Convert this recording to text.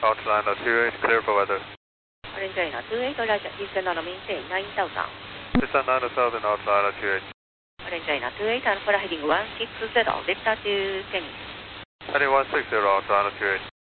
Outliner 28, clear for weather. Orange China 28, Roger, descend on maintain 9000. Descend 9000, Outliner 28. Orange China 28, Alpha heading 160, vector to Kenny. Heading 160, Outliner 28.